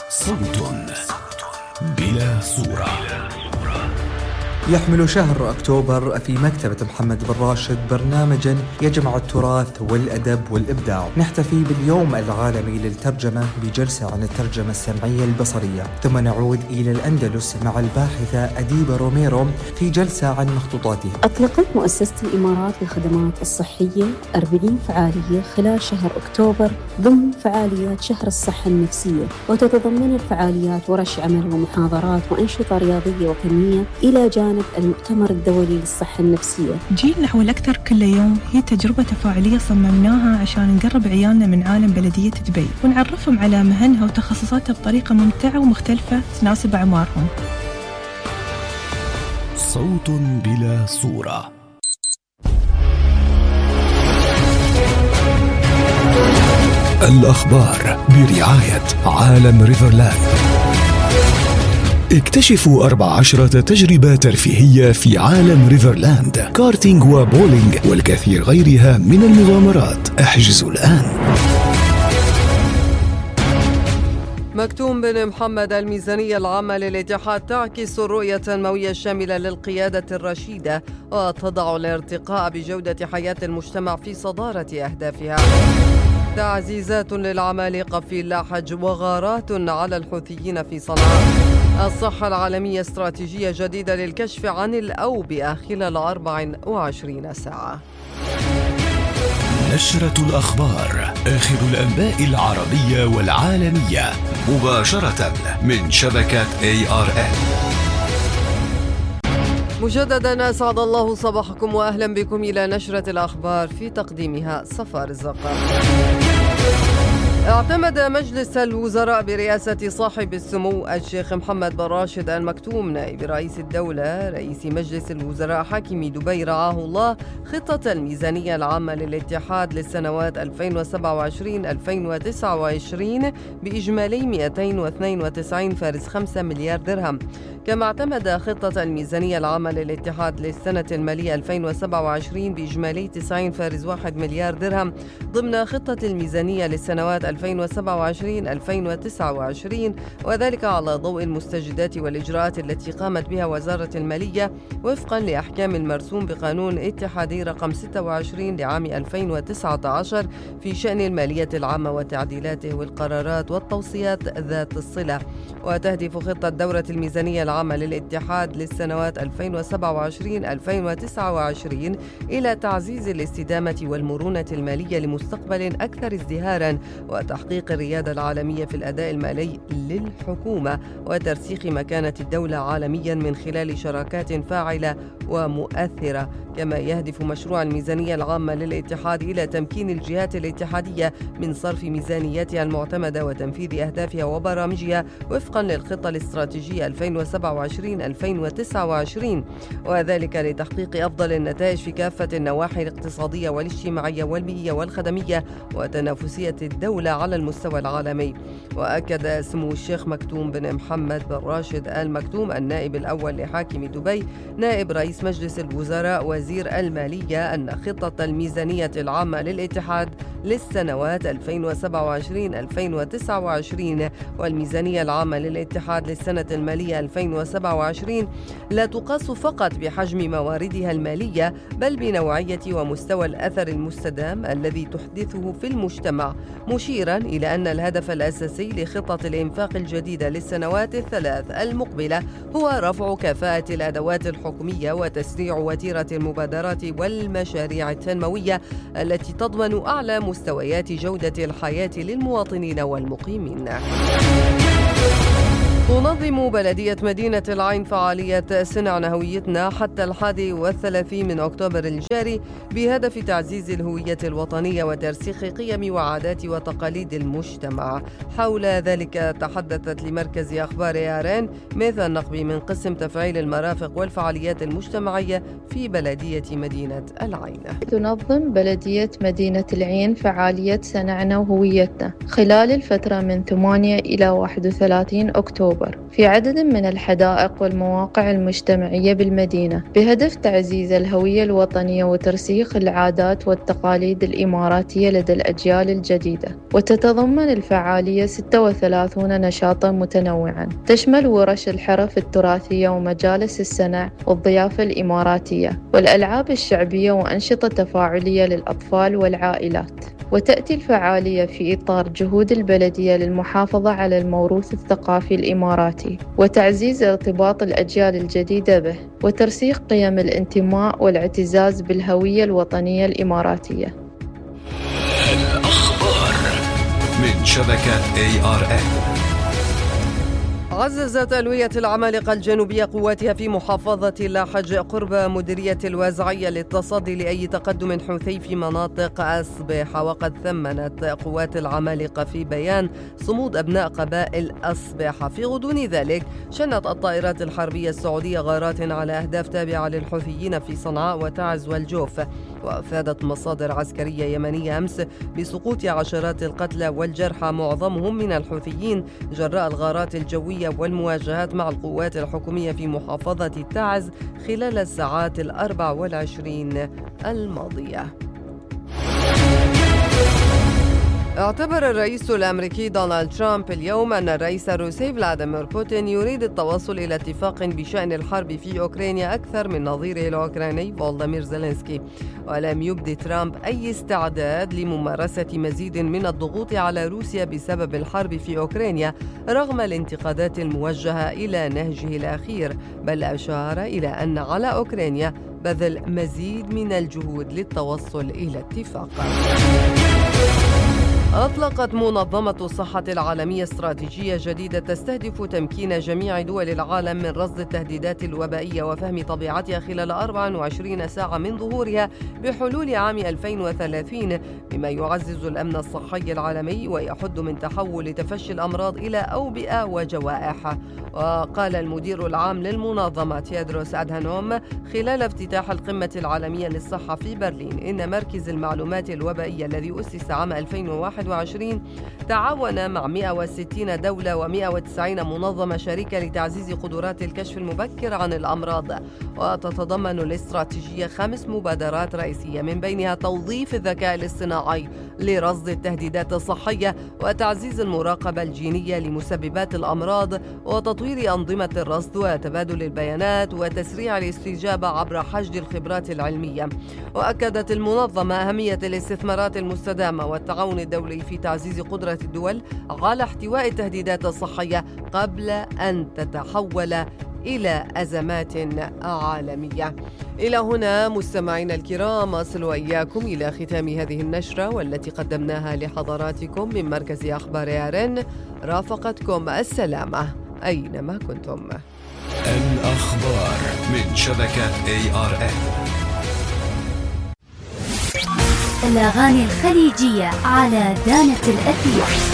صوت بلا صورة. يحمل شهر أكتوبر في مكتبة محمد بن راشد برنامجاً يجمع التراث والأدب والإبداع. نحتفي باليوم العالمي للترجمة بجلسة عن الترجمة السمعية البصرية، ثم نعود إلى الأندلس مع الباحثة أديبة روميرو في جلسة عن مخطوطاتها. أطلقت مؤسسة الإمارات للخدمات الصحية 40 فعالية خلال شهر أكتوبر ضمن فعاليات شهر الصحة النفسية، وتتضمن الفعاليات ورش عمل ومحاضرات وأنشطة رياضية وفنية إلى جانب المؤتمر الدولي للصحة النفسية. جيل نحو الأكثر كل يوم هي تجربة تفاعلية صممناها عشان نقرب عيالنا من عالم بلدية دبي ونعرفهم على مهنها وتخصصاتها بطريقة ممتعة ومختلفة تناسب أعمارهم. صوت بلا صورة. الأخبار برعاية عالم ريفرلاند. اكتشفوا 14 تجربة ترفيهية في عالم ريفرلاند، كارتينج وبولينج والكثير غيرها من المغامرات. احجزوا الآن. مكتوم بن محمد. الميزانية العامة للاتحاد تعكس الرؤية التنموية الشاملة للقيادة الرشيدة وتضع الارتقاء بجودة حياة المجتمع في صدارة أهدافها. تعزيزات للعمالقة في اللاحج وغارات على الحوثيين في صنعاء. الصحة العالمية استراتيجية جديدة للكشف عن الأوبئة خلال 24 ساعة. نشرة الأخبار، آخر الأنباء العربية والعالمية مباشرة من شبكة ARN. مجددا أسعد الله صباحكم وأهلا بكم إلى نشرة الأخبار في تقديمها صفار الزقار. اعتمد مجلس الوزراء برئاسة صاحب السمو الشيخ محمد بن راشد آل مكتوم نائب رئيس الدولة رئيس مجلس الوزراء حاكم دبي رعاه الله خطة الميزانية العامة للاتحاد للسنوات 2027-2029 بإجمالي 292.5 مليار درهم. كما اعتمد خطة الميزانية العامة للاتحاد للسنة المالية 2027 بإجمالي 90.1 مليار درهم ضمن خطة الميزانية للسنوات 2027-2029، وذلك على ضوء المستجدات والإجراءات التي قامت بها وزارة المالية وفقا لأحكام المرسوم بقانون اتحادي رقم 26 لعام 2019 في شأن المالية العامة وتعديلاته والقرارات والتوصيات ذات الصلة. وتهدف خطة دورة الميزانية العامة للاتحاد للسنوات 2027-2029 إلى تعزيز الاستدامة والمرونة المالية لمستقبل أكثر ازدهارا وتحقيق الريادة العالمية في الأداء المالي للحكومة وترسيخ مكانة الدولة عالميا من خلال شراكات فاعلة ومؤثرة. كما يهدف مشروع الميزانية العامة للاتحاد إلى تمكين الجهات الاتحادية من صرف ميزانياتها المعتمدة وتنفيذ أهدافها وبرامجها وفقا للخطة الاستراتيجية 2027-2029، وذلك لتحقيق أفضل النتائج في كافة النواحي الاقتصادية والاجتماعية والبيئية والخدمية وتنافسية الدولة على المستوى العالمي. وأكد سمو الشيخ مكتوم بن محمد بن راشد آل مكتوم النائب الأول لحاكم دبي نائب رئيس مجلس الوزراء وزير المالية أن خطة الميزانية العامة للاتحاد للسنوات 2027-2029 والميزانية العامة للاتحاد للسنة المالية 2027 لا تقاس فقط بحجم مواردها المالية بل بنوعية ومستوى الأثر المستدام الذي تحدثه في المجتمع، مشيرا إلى أن الهدف الأساسي لخطة الإنفاق الجديدة للسنوات الثلاث المقبلة هو رفع كفاءة الأدوات الحكومية وتسريع وتيرة المبادرات والمشاريع التنموية التي تضمن أعلى مستويات جودة الحياة للمواطنين والمقيمين. تنظم بلدية مدينة العين فعالية صنع هويتنا حتى 31 من أكتوبر الجاري بهدف تعزيز الهوية الوطنية وترسيخ قيم وعادات وتقاليد المجتمع. حول ذلك تحدثت لمركز أخبار ARN ميثا النقبي من قسم تفعيل المرافق والفعاليات المجتمعية في بلدية مدينة العين. تنظم بلدية مدينة العين فعالية صنعنا وهويتنا خلال الفترة من 8 إلى 31 أكتوبر أكتوبر في عدد من الحدائق والمواقع المجتمعية بالمدينة بهدف تعزيز الهوية الوطنية وترسيخ العادات والتقاليد الإماراتية لدى الأجيال الجديدة. وتتضمن الفعالية 36 نشاطاً متنوعاً تشمل ورش الحرف التراثية ومجالس الصنع والضيافة الإماراتية والألعاب الشعبية وأنشطة تفاعلية للأطفال والعائلات. وتأتي الفعالية في إطار جهود البلدية للمحافظة على الموروث الثقافي الإماراتي وتعزيز ارتباط الأجيال الجديدة به وترسيخ قيم الانتماء والاعتزاز بالهوية الوطنية الإماراتية. الأخبار من شبكة ARN. عززت ألوية العمالقة الجنوبية قواتها في محافظة لاحج قرب مديرية الوازعية للتصدي لأي تقدم حوثي في مناطق أصبح. وقد ثمنت قوات العمالقة في بيان صمود أبناء قبائل أصبح. في غضون ذلك شنت الطائرات الحربية السعودية غارات على أهداف تابعة للحوثيين في صنعاء وتعز والجوف. وأفادت مصادر عسكرية يمنية أمس بسقوط عشرات القتلى والجرحى معظمهم من الحوثيين جراء الغارات الجوية والمواجهات مع القوات الحكومية في محافظة تعز خلال الساعات 24 الماضية. اعتبر الرئيس الأمريكي دونالد ترامب اليوم أن الرئيس الروسي فلاديمير بوتين يريد التوصل إلى اتفاق بشأن الحرب في أوكرانيا أكثر من نظيره الأوكراني فولوديمير زيلينسكي. ولم يبدي ترامب أي استعداد لممارسة مزيد من الضغوط على روسيا بسبب الحرب في أوكرانيا رغم الانتقادات الموجهة إلى نهجه الأخير، بل أشار إلى أن على أوكرانيا بذل مزيد من الجهود للتوصل إلى اتفاق. أطلقت منظمة الصحة العالمية استراتيجية جديدة تستهدف تمكين جميع دول العالم من رصد التهديدات الوبائية وفهم طبيعتها خلال 24 ساعة من ظهورها بحلول عام 2030، بما يعزز الأمن الصحي العالمي ويحد من تحول تفشي الأمراض إلى أوبئة وجوائح. وقال المدير العام للمنظمة تيدروس أدهانوم خلال افتتاح القمة العالمية للصحة في برلين إن مركز المعلومات الوبائية الذي أسس عام 2021 تعاون مع 160 دولة و190 منظمة شريكة لتعزيز قدرات الكشف المبكر عن الأمراض. وتتضمن الاستراتيجية 5 مبادرات رئيسية، من بينها توظيف الذكاء الاصطناعي لرصد التهديدات الصحية وتعزيز المراقبة الجينية لمسببات الأمراض وتطوير أنظمة الرصد وتبادل البيانات وتسريع الاستجابة عبر حشد الخبرات العلمية. وأكدت المنظمة أهمية الاستثمارات المستدامة والتعاون الدولي في تعزيز قدرة الدول على احتواء التهديدات الصحية قبل أن تتحول إلى أزمات عالمية. إلى هنا مستمعينا الكرام أصل وإياكم إلى ختام هذه النشرة والتي قدمناها لحضراتكم من مركز أخبار ARN. رافقتكم السلامة أينما كنتم. الأخبار من شبكة ARN. الأغاني الخليجية على دانة الأثير.